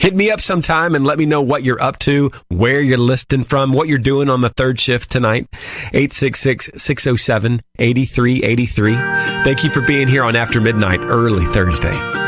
Hit me up sometime and let me know what you're up to, where you're listening from, what you're doing on the third shift tonight. 866-607-8383. Thank you for being here on After Midnight, early Thursday.